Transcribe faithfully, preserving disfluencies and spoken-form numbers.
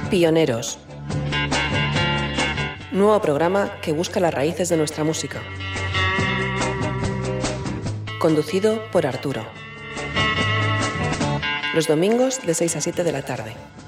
Pioneros. Nuevo programa que busca las raíces de nuestra música. Conducido por Arturo. Los domingos de seis a siete de la tarde.